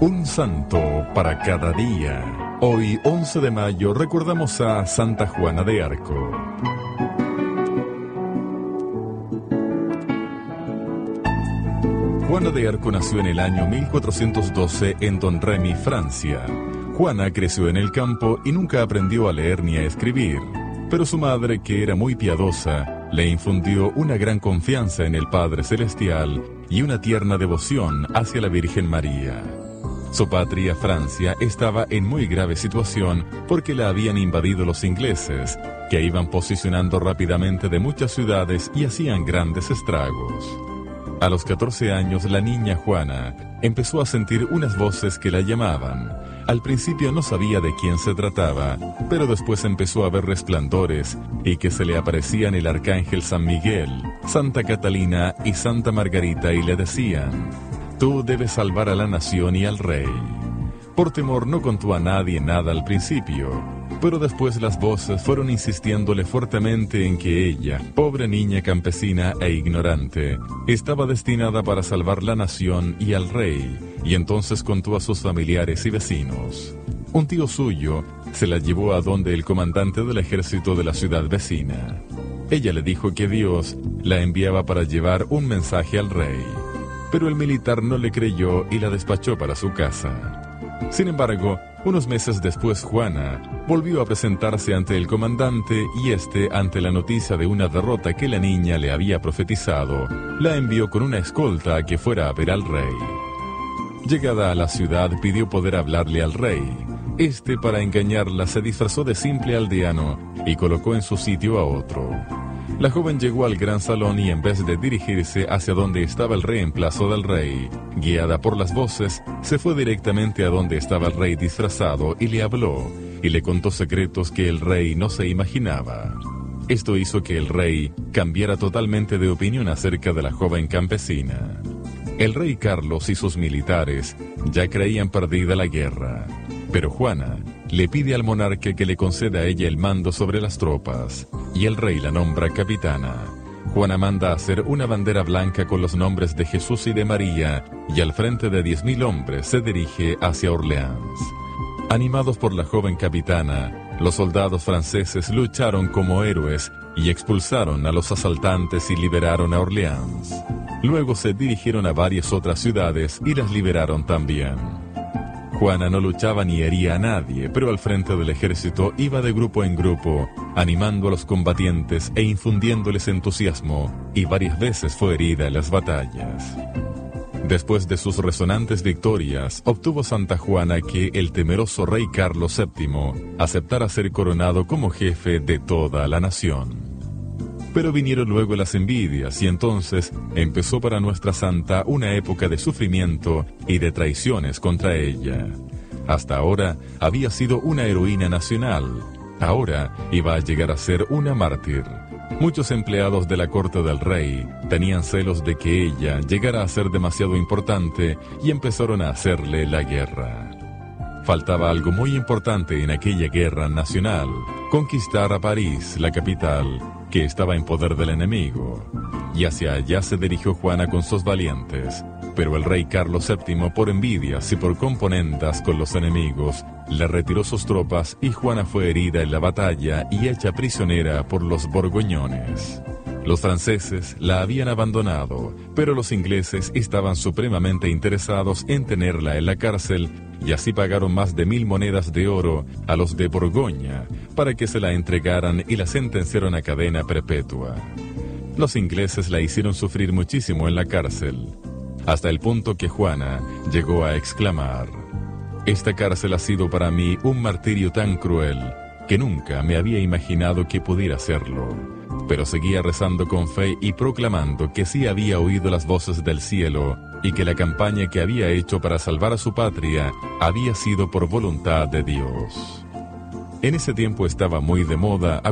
Un santo para cada día. Hoy, 11 de mayo, recordamos a Santa Juana de Arco. Juana de Arco nació en el año 1412 en Domremy, Francia. Juana creció en el campo y nunca aprendió a leer ni a escribir, pero su madre, que era muy piadosa, le infundió una gran confianza en el Padre Celestial y una tierna devoción hacia la Virgen María. Su patria, Francia, estaba en muy grave situación porque la habían invadido los ingleses, que iban posicionando rápidamente de muchas ciudades y hacían grandes estragos. A los 14 años, la niña Juana empezó a sentir unas voces que la llamaban. Al principio no sabía de quién se trataba, pero después empezó a ver resplandores y que se le aparecían el arcángel San Miguel, Santa Catalina y Santa Margarita y le decían: «Tú debes salvar a la nación y al rey». Por temor no contó a nadie nada al principio, pero después las voces fueron insistiéndole fuertemente en que ella, pobre niña campesina e ignorante, estaba destinada para salvar la nación y al rey, y entonces contó a sus familiares y vecinos. Un tío suyo se la llevó a donde el comandante del ejército de la ciudad vecina. Ella le dijo que Dios la enviaba para llevar un mensaje al rey, pero el militar no le creyó y la despachó para su casa. Sin embargo, unos meses después Juana volvió a presentarse ante el comandante y ante la noticia de una derrota que la niña le había profetizado, la envió con una escolta a que fuera a ver al rey. Llegada a la ciudad pidió poder hablarle al rey. Para engañarla se disfrazó de simple aldeano y colocó en su sitio a otro. La joven llegó al gran salón y en vez de dirigirse hacia donde estaba el reemplazo del rey, guiada por las voces, se fue directamente a donde estaba el rey disfrazado y le habló, y le contó secretos que el rey no se imaginaba. Esto hizo que el rey cambiara totalmente de opinión acerca de la joven campesina. El rey Carlos y sus militares ya creían perdida la guerra, pero Juana le pide al monarca que le conceda a ella el mando sobre las tropas, y el rey la nombra capitana. Juana manda hacer una bandera blanca con los nombres de Jesús y de María, y al frente de 10.000 hombres se dirige hacia Orleans. Animados por la joven capitana, los soldados franceses lucharon como héroes y expulsaron a los asaltantes y liberaron a Orleans. Luego se dirigieron a varias otras ciudades y las liberaron también. Juana no luchaba ni hería a nadie, pero al frente del ejército iba de grupo en grupo, animando a los combatientes e infundiéndoles entusiasmo, y varias veces fue herida en las batallas. Después de sus resonantes victorias, obtuvo Santa Juana que el temeroso rey Carlos VII aceptara ser coronado como jefe de toda la nación. Pero vinieron luego las envidias y entonces empezó para nuestra santa una época de sufrimiento y de traiciones contra ella. Hasta ahora había sido una heroína nacional, ahora iba a llegar a ser una mártir. Muchos empleados de la corte del rey tenían celos de que ella llegara a ser demasiado importante y empezaron a hacerle la guerra. Faltaba algo muy importante en aquella guerra nacional: conquistar a París, la capital, que estaba en poder del enemigo. Y hacia allá se dirigió Juana con sus valientes. Pero el rey Carlos VII, por envidias y por componendas con los enemigos, le retiró sus tropas y Juana fue herida en la batalla y hecha prisionera por los borgoñones. Los franceses la habían abandonado, pero los ingleses estaban supremamente interesados en tenerla en la cárcel y así pagaron más de 1.000 monedas de oro a los de Borgoña para que se la entregaran y la sentenciaron a cadena perpetua. Los ingleses la hicieron sufrir muchísimo en la cárcel, hasta el punto que Juana llegó a exclamar: «Esta cárcel ha sido para mí un martirio tan cruel que nunca me había imaginado que pudiera serlo». Pero seguía rezando con fe y proclamando que sí había oído las voces del cielo y que la campaña que había hecho para salvar a su patria había sido por voluntad de Dios. En ese tiempo estaba muy de moda